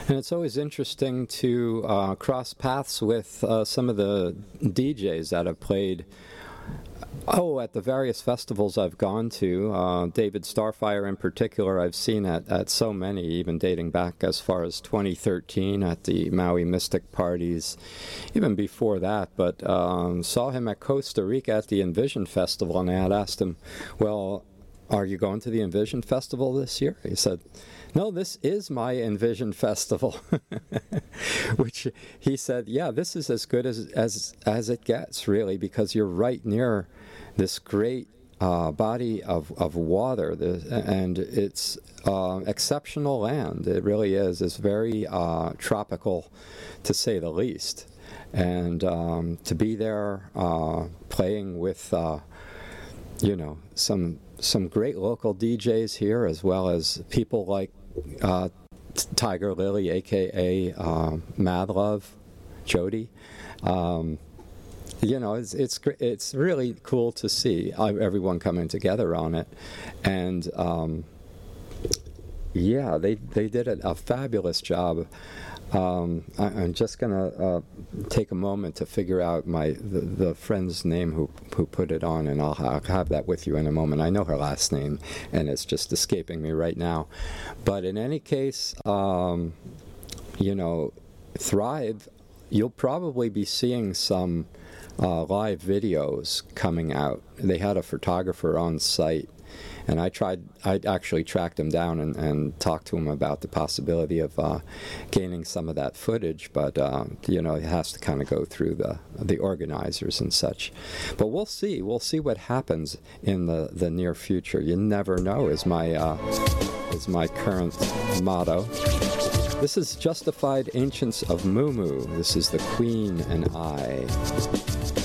And it's always interesting to cross paths with some of the DJs that have played at the various festivals I've gone to. David Starfire in particular, I've seen at so many, even dating back as far as 2013 at the Maui Mystic parties, even before that. But saw him at Costa Rica at the Envision Festival, and I had asked him, well, are you going to the Envision Festival this year? He said, no, this is my Envision Festival. Which he said, yeah, this is as good as it gets, really, because you're right near this great body of water, and it's exceptional land. It really is. It's very tropical, to say the least. And to be there playing with some great local DJs here, as well as people like Tiger Lily, aka Madlove, Jody. It's really cool to see everyone coming together on it, and they did a fabulous job. I'm just gonna take a moment to figure out the friend's name who put it on, and I'll have that with you in a moment. I know her last name, and it's just escaping me right now. But in any case, Thrive, you'll probably be seeing some live videos coming out. They had a photographer on site, and I actually tracked him down and talked to him about the possibility of gaining some of that footage, but it has to kind of go through the organizers and such. But we'll see what happens in the near future. You never know is my current motto. This is Justified Ancients of Mu Mu. This is The Queen and I.